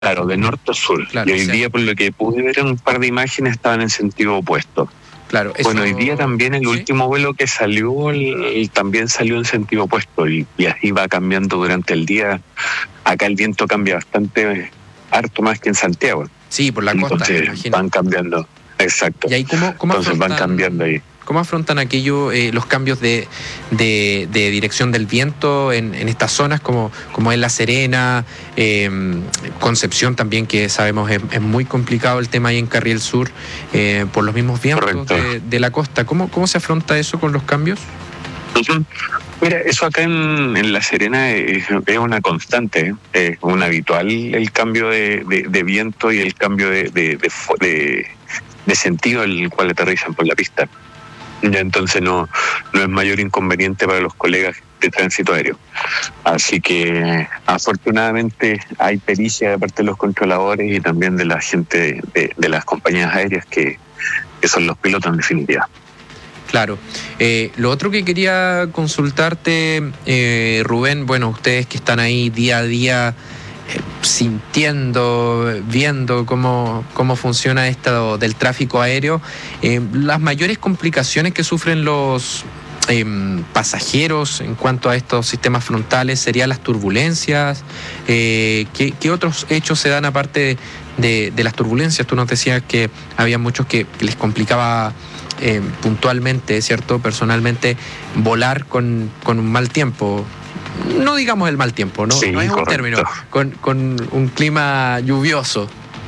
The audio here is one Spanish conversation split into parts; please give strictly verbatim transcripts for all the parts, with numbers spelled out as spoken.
Claro, de norte a sur. Claro, y hoy o sea, día, por lo que pude ver en un par de imágenes, estaban en sentido opuesto. Claro, eso, bueno, hoy día también el ¿sí? último vuelo que salió, el, el, también salió en sentido opuesto y, y así va cambiando durante el día. Acá el viento cambia bastante, harto más que en Santiago. Sí, por la Entonces, costa, me imagino. van cambiando, exacto. ¿Y ahí cómo, cómo Entonces afrontan, van cambiando ahí. ¿Cómo afrontan aquello, eh, los cambios de, de, de dirección del viento en, en estas zonas como, como es La Serena, eh, Concepción también, que sabemos es, es muy complicado el tema ahí en Carriel Sur, eh, por los mismos vientos de, de la costa? ¿Cómo, ¿Cómo se afronta eso con los cambios? Uh-huh. Mira, eso acá en, en La Serena es, es una constante, es un habitual el cambio de, de, de viento y el cambio de, de, de, de, de sentido en el cual aterrizan por la pista. Ya, entonces no, no es mayor inconveniente para los colegas de tránsito aéreo. Así que afortunadamente hay pericia de parte de los controladores y también de la gente de, de las compañías aéreas que, que son los pilotos en definitiva. Claro. Eh, lo otro que quería consultarte, eh, Rubén, bueno, ustedes que están ahí día a día eh, sintiendo, viendo cómo, cómo funciona esto del tráfico aéreo, eh, las mayores complicaciones que sufren los eh, pasajeros en cuanto a estos sistemas frontales serían las turbulencias. Eh, ¿qué, ¿Qué otros hechos se dan aparte de, de, de las turbulencias? Tú nos decías que había muchos que, que les complicaba Eh, puntualmente, ¿cierto? Personalmente, volar con, con un mal tiempo. No digamos el mal tiempo, ¿no? Sí, no es un correcto. término. Con, con un clima lluvioso.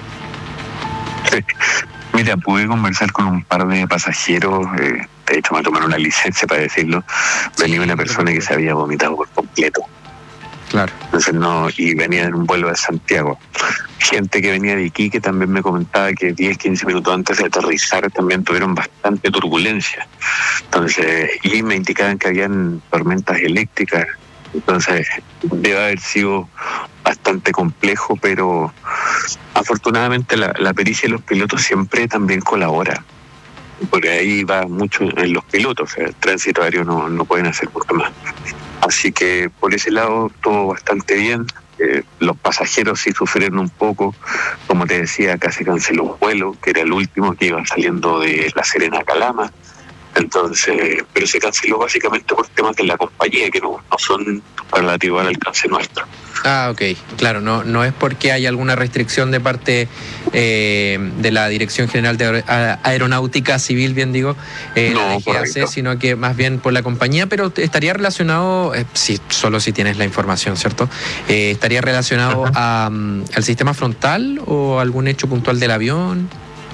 Sí. Mira, pude conversar con un par de pasajeros. Eh, de hecho, me tomaron una licencia para decirlo. Venía sí, una persona que se había vomitado por completo. Claro. Entonces no, y venía en un vuelo de Santiago. Gente que venía de Iquique también me comentaba que diez, quince minutos antes de aterrizar también tuvieron bastante turbulencia. Entonces, y me indicaban que habían tormentas eléctricas. Entonces, debe haber sido bastante complejo, pero afortunadamente la, la pericia de los pilotos siempre también colabora. Porque ahí va mucho en los pilotos, o sea, el tránsito aéreo no, no pueden hacer mucho más. Así que por ese lado todo bastante bien. Eh, los pasajeros sí sufrieron un poco, como te decía, acá se canceló un vuelo, que era el último que iba saliendo de La Serena a Calama. Entonces, pero se canceló básicamente por temas de la compañía que no, no son relativos al alcance nuestro. Ah, ok, claro, no, no es porque hay alguna restricción de parte eh, de la Dirección General de Aeronáutica Civil, bien digo, eh, no, la D G A C, sino que más bien por la compañía, pero estaría relacionado, eh, si, solo si tienes la información, ¿cierto? Eh, ¿Estaría relacionado a, um, al sistema frontal o algún hecho puntual del avión?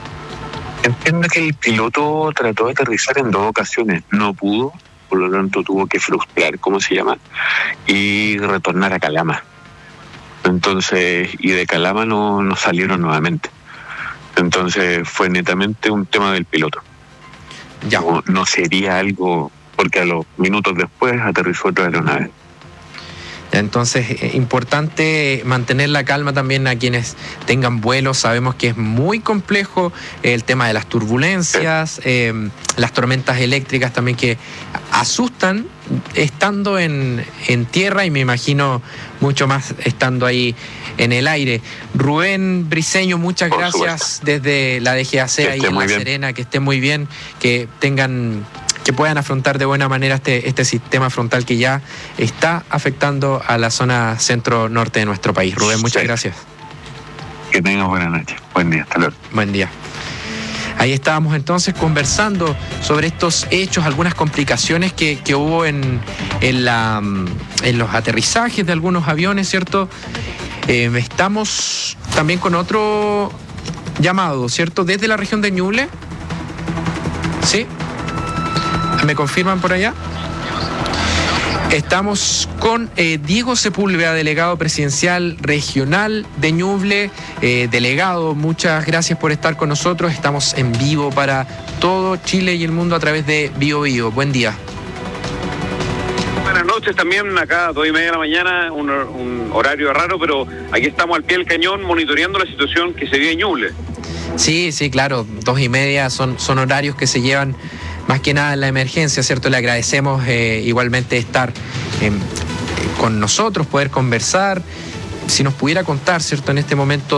Entiendo que el piloto trató de aterrizar en dos ocasiones, no pudo, por lo tanto tuvo que frustrar, ¿cómo se llama? Y retornar a Calama. Entonces, y de Calama no, no salieron nuevamente. Entonces fue netamente un tema del piloto. Ya. No, no sería algo, porque a los minutos después aterrizó otra aeronave. Entonces, eh, importante mantener la calma también a quienes tengan vuelos. Sabemos que es muy complejo el tema de las turbulencias, eh, las tormentas eléctricas también que asustan estando en, en tierra y me imagino mucho más estando ahí en el aire. Rubén Briceño, muchas Por gracias supuesto. Desde la D G A C ahí en La Serena, que esté muy bien, que tengan... que puedan afrontar de buena manera este, este sistema frontal que ya está afectando a la zona centro-norte de nuestro país. Rubén, muchas sí. gracias. Que tengas buena noche. Buen día. Hasta luego. Buen día. Ahí estábamos entonces conversando sobre estos hechos, algunas complicaciones que, que hubo en, en, la, en los aterrizajes de algunos aviones, ¿cierto? Eh, estamos también con otro llamado, ¿cierto? Desde la región de Ñuble. ¿Sí? ¿Me confirman por allá? Estamos con eh, Diego Sepúlveda, delegado presidencial regional de Ñuble. Eh, delegado, muchas gracias por estar con nosotros. Estamos en vivo para todo Chile y el mundo a través de Bio Bio. Buen día. Buenas noches también, acá a dos y media de la mañana, un, un horario raro, pero aquí estamos al pie del cañón monitoreando la situación que se vive en Ñuble. Sí, sí, claro, dos y media son, son horarios que se llevan más que nada en la emergencia, ¿cierto? Le agradecemos eh, igualmente estar eh, con nosotros, poder conversar. si nos pudiera contar, ¿cierto?, en este momento